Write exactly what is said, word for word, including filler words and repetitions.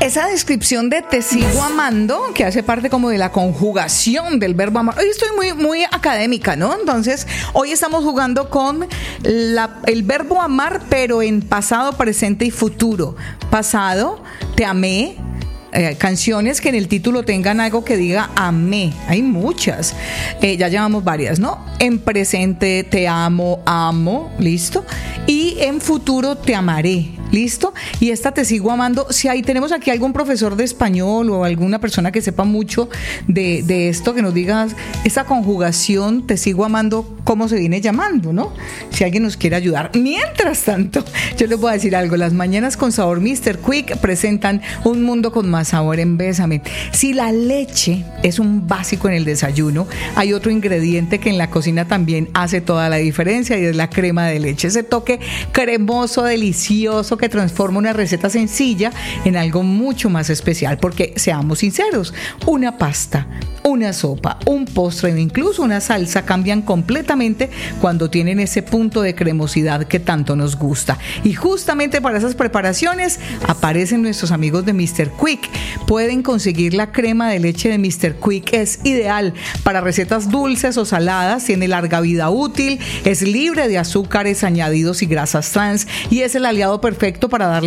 esa descripción de te sigo amando, que hace parte como de la conjugación del verbo amar. Hoy estoy muy, muy académica, ¿no? Entonces, hoy estamos jugando con la, el verbo amar, pero en pasado, presente y futuro. Pasado, te amé. Eh, canciones que en el título tengan algo que diga amé, hay muchas, eh, ya llevamos varias, ¿no? En presente, te amo, amo, listo, y en futuro, te amaré, listo, y esta te sigo amando. Si ahí tenemos aquí algún profesor de español o alguna persona que sepa mucho de, de esto, que nos diga esa conjugación te sigo amando, cómo se viene llamando, ¿no? Si alguien nos quiere ayudar. Mientras tanto, yo les voy a decir algo, las mañanas con sabor míster Quick presentan un mundo con más sabor en Bésame. Si la leche es un básico en el desayuno, hay otro ingrediente que en la cocina también hace toda la diferencia y es la crema de leche. Ese toque cremoso, delicioso que transforma una receta sencilla en algo mucho más especial, porque seamos sinceros, una pasta, una sopa, un postre o incluso una salsa cambian completamente cuando tienen ese punto de cremosidad que tanto nos gusta. Y justamente para esas preparaciones aparecen nuestros amigos de míster Quick. Pueden conseguir la crema de leche de míster Quick, es ideal para recetas dulces o saladas, tiene larga vida útil, es libre de azúcares añadidos y grasas trans y es el aliado perfecto para darle